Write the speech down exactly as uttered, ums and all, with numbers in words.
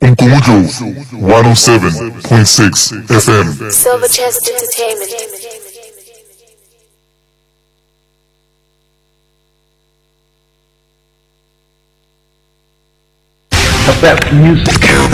Nkujo one oh seven point six F M. Silver Chest Entertainment. The best music.